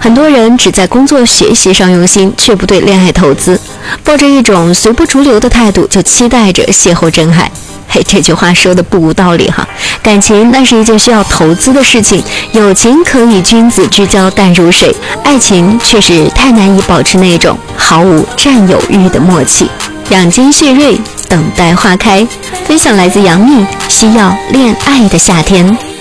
很多人只在工作学习上用心，却不对恋爱投资，抱着一种随波逐流的态度，就期待着邂逅真爱。嘿，这句话说的不无道理哈。感情那是一件需要投资的事情，友情可以君子之交淡如水，爱情却是太难以保持那种毫无占有欲的默契。养精蓄锐，等待花开。分享来自杨幂，需要恋爱的夏天。